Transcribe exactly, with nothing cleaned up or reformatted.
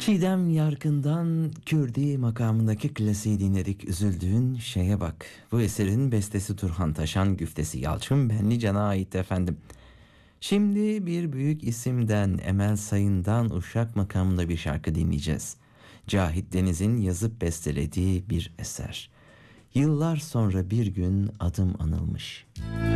Çiğdem Yarkın'dan Kürdi makamındaki klasiği dinledik. Üzüldüğün şeye bak. Bu eserin bestesi Turhan Taşan, güftesi Yalçın Benlican'a ait efendim. Şimdi bir büyük isimden, Emel Sayın'dan Uşak makamında bir şarkı dinleyeceğiz. Cahit Deniz'in yazıp bestelediği bir eser. Yıllar sonra bir gün adım anılmış.